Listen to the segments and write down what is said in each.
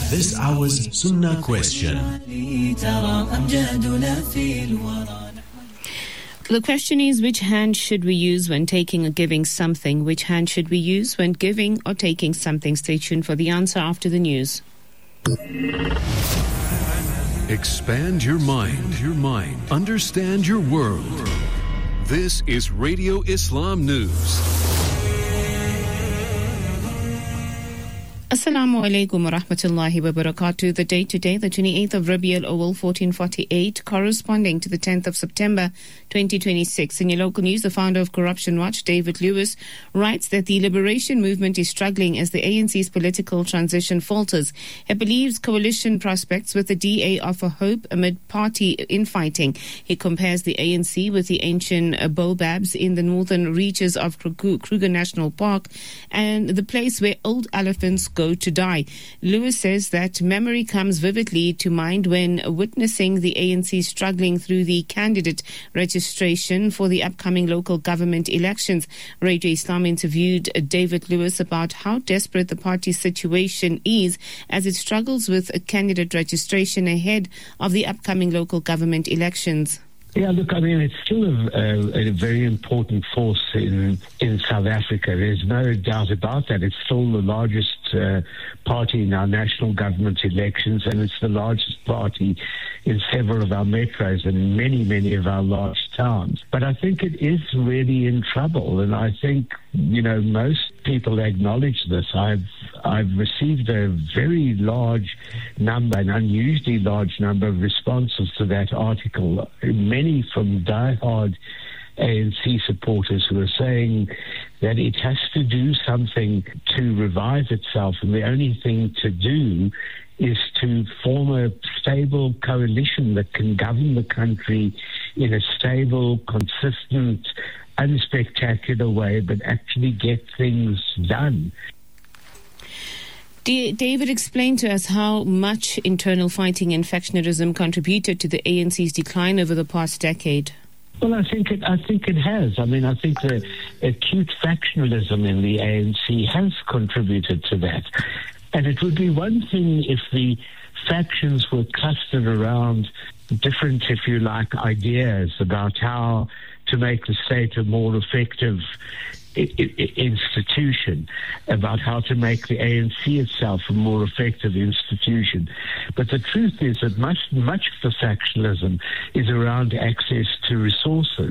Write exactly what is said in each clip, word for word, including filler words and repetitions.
This hour's Sunnah question. The question is, which hand should we use when taking or giving something? Which hand should we use when giving or taking something? Stay tuned for the answer after the news. Expand your mind, your mind. Understand your world. This is Radio Islam News. Assalamu alaikum wa rahmatullahi wa barakatuh. The date today, the twenty-eighth of Rabiul Awwal fourteen forty-eight, corresponding to the tenth of September twenty twenty-six. In your local news, the founder of Corruption Watch, David Lewis, writes that the liberation movement is struggling as the A N C's political transition falters. He believes coalition prospects with the D A offer hope amid party infighting. He compares the A N C with the ancient baobabs in the northern reaches of Kruger National Park and the place where old elephants go to die. Lewis says that memory comes vividly to mind when witnessing the A N C struggling through the candidate registration for the upcoming local government elections. Radio Islam interviewed David Lewis about how desperate the party's situation is as it struggles with a candidate registration ahead of the upcoming local government elections. Yeah, look, I mean, it's still a, a, a very important force in in South Africa. There's no doubt about that. It's still the largest uh, party in our national government elections, and it's the largest party in several of our metros and in many, many of our large towns. But I think it is really in trouble, and I think, you know, most people acknowledge this. I've I've received a very large number, an unusually large number of responses to that article, many from diehard A N C supporters who are saying that it has to do something to revive itself, and the only thing to do is to form a stable coalition that can govern the country in a stable, consistent, unspectacular way, but actually get things done. David, explain to us how much internal fighting and factionalism contributed to the A N C's decline over the past decade. Well, I think it. I think it has. I mean, I think the acute factionalism in the A N C has contributed to that. And it would be one thing if the factions were clustered around different, if you like, ideas about how to make the state a more effective I- I- institution, about how to make the A N C itself a more effective institution. But the truth is that much, much of the factionalism is around access to resources.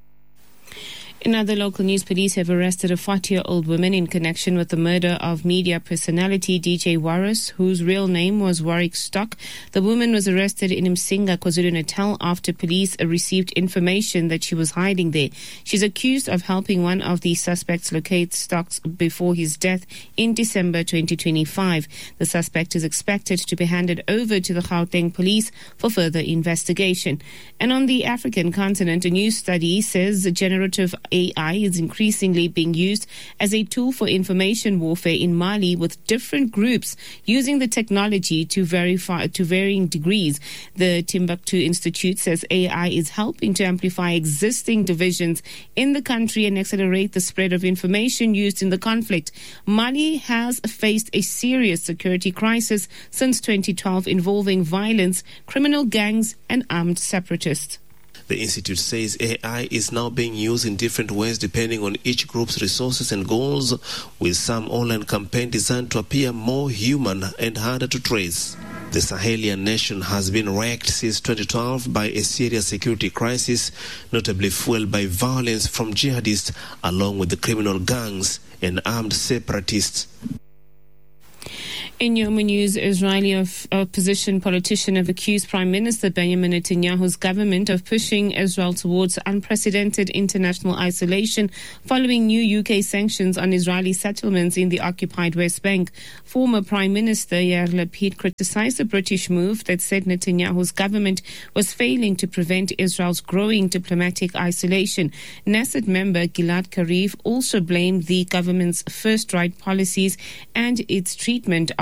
In other local news, police have arrested a forty-year-old woman in connection with the murder of media personality D J Warris, whose real name was Warwick Stock. The woman was arrested in Msinga, KwaZulu-Natal, after police received information that she was hiding there. She's accused of helping one of the suspects locate Stock before his death in December twenty twenty-five. The suspect is expected to be handed over to the Gauteng police for further investigation. And on the African continent, a new study says generative A I is increasingly being used as a tool for information warfare in Mali, with different groups using the technology to verify to varying degrees. The Timbuktu Institute says A I is helping to amplify existing divisions in the country and accelerate the spread of information used in the conflict. Mali has faced a serious security crisis since twenty twelve involving violence, criminal gangs and armed separatists. The Institute says A I is now being used in different ways depending on each group's resources and goals, with some online campaign designed to appear more human and harder to trace. The Sahelian nation has been wrecked since twenty twelve by a serious security crisis, notably fueled by violence from jihadists along with the criminal gangs and armed separatists. In Yoma News, Israeli opposition politicians have accused Prime Minister Benjamin Netanyahu's government of pushing Israel towards unprecedented international isolation following new U K sanctions on Israeli settlements in the occupied West Bank. Former Prime Minister Yair Lapid criticized the British move that said Netanyahu's government was failing to prevent Israel's growing diplomatic isolation. Knesset member Gilad Karif also blamed the government's first right policies and its treatment of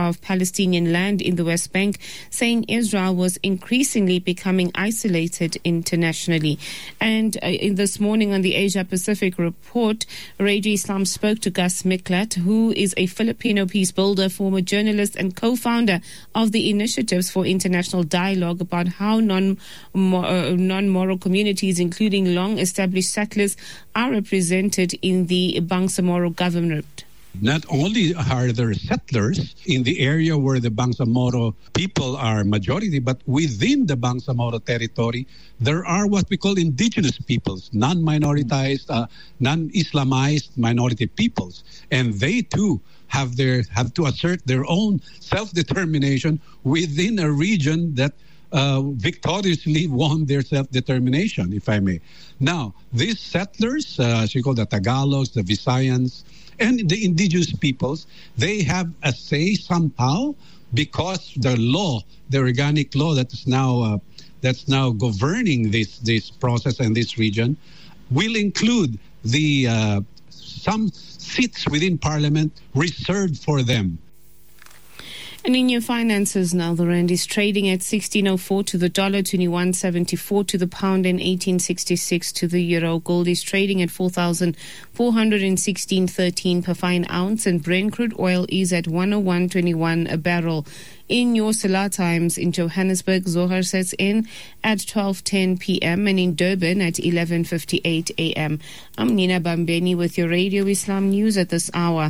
of Palestinian land in the West Bank, saying Israel was increasingly becoming isolated internationally. And uh, in this morning on the Asia Pacific Report, Radio Islam spoke to Gus Miklat, who is a Filipino peace builder, former journalist and co-founder of the Initiatives for International Dialogue, about how non, uh, non-Moro communities, including long-established settlers, are represented in the Bangsamoro government. Not only are there settlers in the area where the Bangsamoro people are majority, but within the Bangsamoro territory, there are what we call indigenous peoples, non-minoritized, uh, non-Islamized minority peoples. And they too have their have to assert their own self-determination within a region that uh, victoriously won their self-determination, if I may. Now, these settlers, uh, as you call the Tagalogs, the Visayans, and the indigenous peoples, they have a say somehow because the law, the organic law that is now uh, that's now governing this this process and this region, will include the uh, some seats within Parliament reserved for them. And in your finances now, the rand is trading at sixteen oh four to the dollar, twenty-one seventy-four to the pound, and eighteen sixty-six to the euro. Gold is trading at four thousand four hundred sixteen thirteen per fine ounce, and Brent crude oil is at one oh one twenty-one a barrel. In your Salah times in Johannesburg, Zohar sets in at twelve ten p.m. and in Durban at eleven fifty-eight a.m. I'm Nina Bambeni with your Radio Islam News at this hour.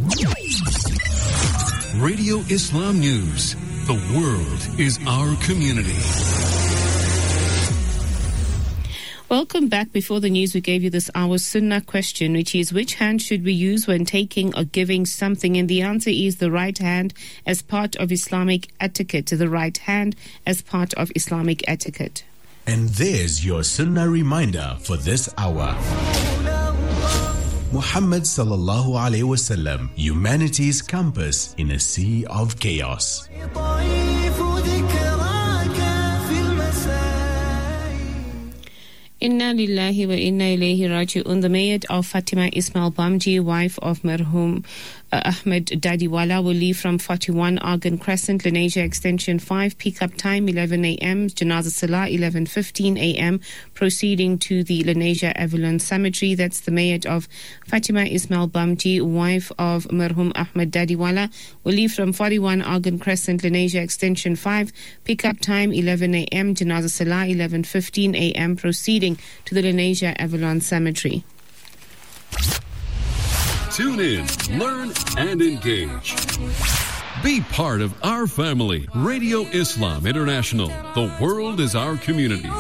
Radio Islam News. The world is our community. Welcome back. Before the news, we gave you this hour's Sunnah question, which is, which hand should we use when taking or giving something? And the answer is the right hand as part of Islamic etiquette. The right hand as part of Islamic etiquette. And there's your Sunnah reminder for this hour. Muhammad sallallahu alayhi wasallam, humanity's compass in a sea of chaos. Inna lillahi wa inna ilayhi raji'un. The mayor of Fatima Ismail Bamji, wife of Marhum uh, Ahmed Dadiwala, will leave from forty-one Argan Crescent, Lenasia Extension five, pick-up time eleven a.m., Janazah Salah eleven fifteen a.m., proceeding to the Lenasia Avalon Cemetery. That's the mayor of Fatima Ismail Bamji, wife of Marhum Ahmed Dadiwala, will leave from forty-one Argan Crescent, Lenasia Extension five, pick-up time eleven a.m., Janazah Salah eleven fifteen a.m., proceeding to the Lenasia Avalon Cemetery. Tune in, learn, and engage. Be part of our family. Radio Islam International. The world is our community.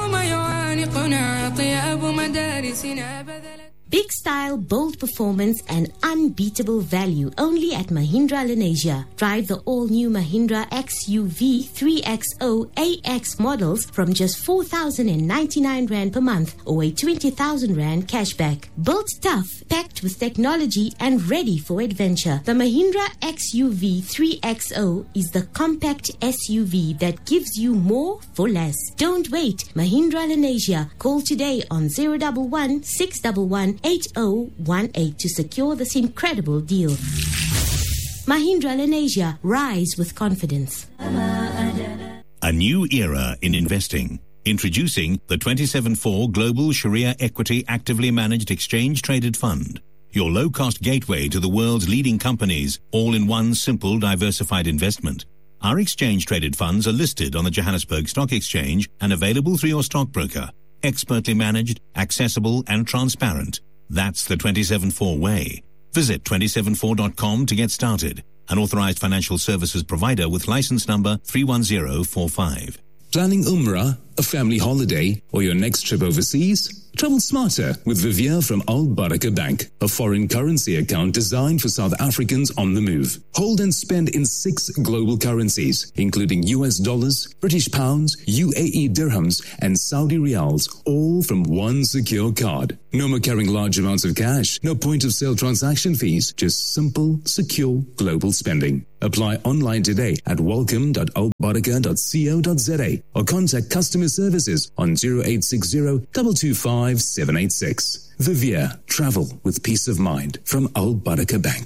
Big style, bold performance, and unbeatable value only at Mahindra Lenasia. Drive the all-new Mahindra X U V three X zero A X models from just four thousand ninety-nine rand per month or a twenty thousand rand cashback. Built tough, packed with technology, and ready for adventure. The Mahindra X U V three X zero is the compact S U V that gives you more for less. Don't wait. Mahindra Lenasia. Call today on zero one one, six one one, eight oh one eight to secure this incredible deal. Mahindra Lenasia, rise with confidence. A new era in investing. Introducing the twenty-seven four Global Sharia Equity Actively Managed Exchange Traded Fund. Your low-cost gateway to the world's leading companies, all in one simple diversified investment. Our exchange traded funds are listed on the Johannesburg Stock Exchange and available through your stockbroker. Expertly managed, accessible and transparent. That's the twenty-seven four way. Visit twenty-seven four dot com to get started. An authorized financial services provider with license number three one zero four five. Planning Umrah, a family holiday, or your next trip overseas? Travel smarter with Vivier from Al Baraka Bank, a foreign currency account designed for South Africans on the move. Hold and spend in six global currencies, including U S dollars, British pounds, U A E dirhams, and Saudi riyals, all from one secure card. No more carrying large amounts of cash, no point of sale transaction fees, just simple, secure global spending. Apply online today at welcome dot al baraka dot co dot za or contact customer services on zero eight six zero, two two five, seven eight six. Vivier, travel with peace of mind from Al Baraka Bank.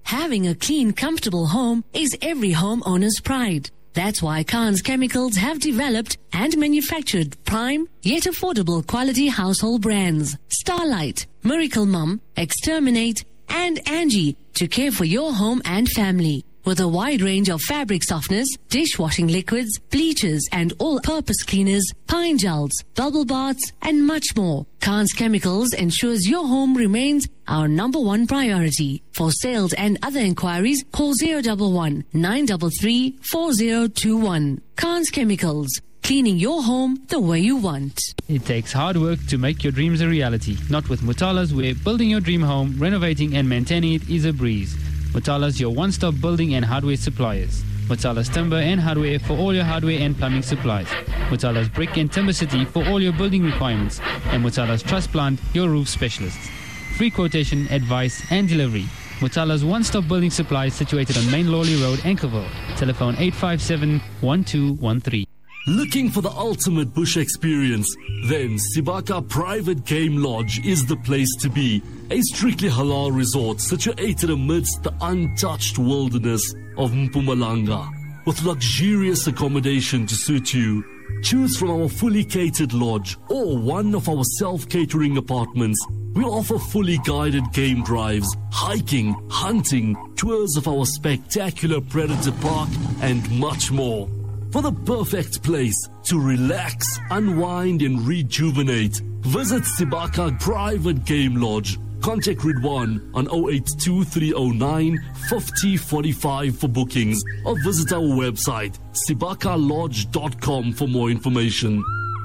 Having a clean, comfortable home is every homeowner's pride. That's why Khan's Chemicals have developed and manufactured prime yet affordable quality household brands Starlight, Miracle Mum, Exterminate, and Angie to care for your home and family. With a wide range of fabric softeners, dishwashing liquids, bleachers, and all-purpose cleaners, pine gels, bubble baths, and much more, Khan's Chemicals ensures your home remains our number one priority. For sales and other inquiries, call zero one one, nine three three, four zero two one. Khan's Chemicals, cleaning your home the way you want. It takes hard work to make your dreams a reality. Not with Mutala's, where building your dream home, renovating and maintaining it is a breeze. Mutala's, your one-stop building and hardware suppliers. Mutala's Timber and Hardware for all your hardware and plumbing supplies. Mutala's Brick and Timber City for all your building requirements. And Mutala's Truss Plant, your roof specialists. Free quotation, advice and delivery. Mutala's one-stop building supplies situated on Main Lawley Road, Anchorville. Telephone eight five seven, one two one three. Looking for the ultimate bush experience? Then Sibaka Private Game Lodge is the place to be. A strictly halal resort situated amidst the untouched wilderness of Mpumalanga, with luxurious accommodation to suit you. Choose from our fully catered lodge or one of our self-catering apartments. We offer fully guided game drives, hiking, hunting, tours of our spectacular Predator Park, and much more. For the perfect place to relax, unwind and rejuvenate, visit Sibaka Private Game Lodge. Contact Ridwan on zero eight two, three zero nine, five zero four five for bookings or visit our website sibaka lodge dot com for more information.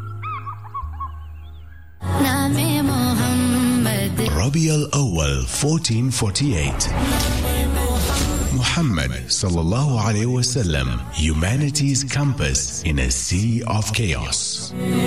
Rabi al-Awwal fourteen forty-eight. Muhammad sallallahu alayhi wasallam, humanity's compass in a sea of chaos.